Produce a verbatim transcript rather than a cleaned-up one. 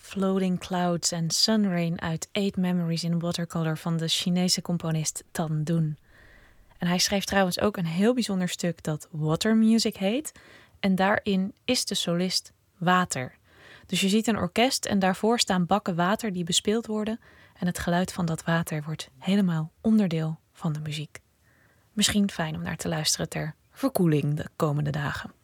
Floating Clouds and Sunrain uit Eight Memories in Watercolor van de Chinese componist Tan Dun. En hij schreef trouwens ook een heel bijzonder stuk dat Water Music heet. En daarin is de solist water. Dus je ziet een orkest en daarvoor staan bakken water die bespeeld worden. En het geluid van dat water wordt helemaal onderdeel van de muziek. Misschien fijn om naar te luisteren ter verkoeling de komende dagen.